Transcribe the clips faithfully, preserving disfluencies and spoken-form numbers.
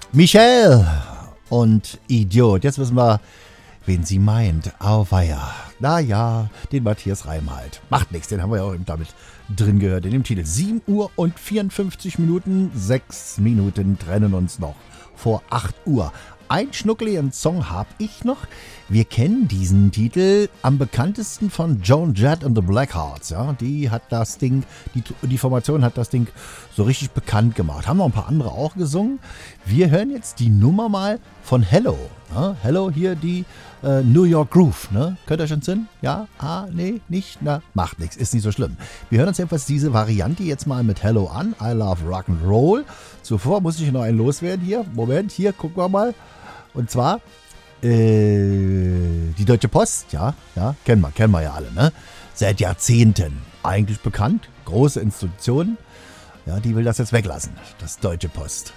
Michelle und Idiot. Jetzt wissen wir, wen sie meint. Auweia. Naja, den Matthias Reim halt. Macht nichts, den haben wir ja auch eben damit drin gehört. In dem Titel sieben Uhr und vierundfünfzig Minuten. Sechs Minuten trennen uns noch vor acht Uhr. Ein schnuckeligen Song habe ich noch. Wir kennen diesen Titel am bekanntesten von Joan Jett and the Blackhearts. Ja, die hat das Ding, die, die Formation hat das Ding so richtig bekannt gemacht. Haben noch ein paar andere auch gesungen. Wir hören jetzt die Nummer mal von Hello. Ja, Hello hier die äh, New York Groove. Ne? Könnt ihr schon Sinn? Ja? Ah, nee, nicht? Na, macht nichts. Ist nicht so schlimm. Wir hören uns jedenfalls diese Variante jetzt mal mit Hello an. I love Rock'n'Roll. Zuvor muss ich noch einen loswerden hier. Moment, hier, gucken wir mal. Und zwar äh, die Deutsche Post, ja, ja, kennen wir, kennen wir ja alle, ne? Seit Jahrzehnten eigentlich bekannt, große Institutionen, ja, die will das jetzt weglassen, das Deutsche Post.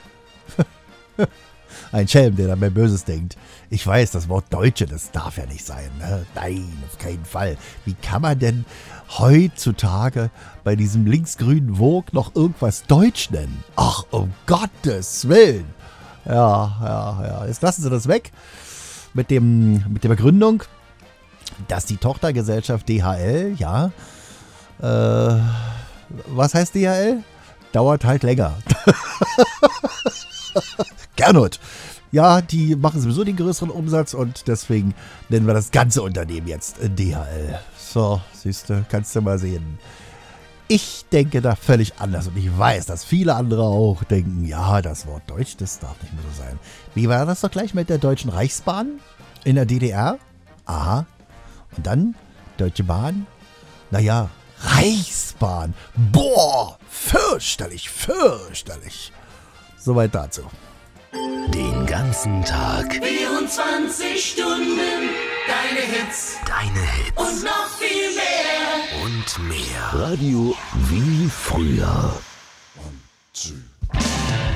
Ein Schelm, der da mehr Böses denkt. Ich weiß, das Wort Deutsche, das darf ja nicht sein, ne? Nein, auf keinen Fall. Wie kann man denn heutzutage bei diesem linksgrünen Vogue noch irgendwas Deutsch nennen? Ach, um Gottes Willen. Ja, ja, ja. Jetzt lassen sie das weg mit dem, mit der Begründung, dass die Tochtergesellschaft D H L, ja, äh, was heißt D H L? Dauert halt länger. Gernot. Ja, die machen sowieso den größeren Umsatz und deswegen nennen wir das ganze Unternehmen jetzt D H L. So, siehst du, kannst du mal sehen. Ich denke da völlig anders und ich weiß, dass viele andere auch denken, ja, das Wort Deutsch, das darf nicht mehr so sein. Wie war das doch gleich mit der Deutschen Reichsbahn in der D D R? Aha. Und dann Deutsche Bahn? Naja, Reichsbahn. Boah, fürchterlich, fürchterlich. Soweit dazu. Den ganzen Tag. vierundzwanzig Stunden. Deine Hits. Deine Hits. Und noch viel mehr. Und mehr. Radio wie früher. One, two.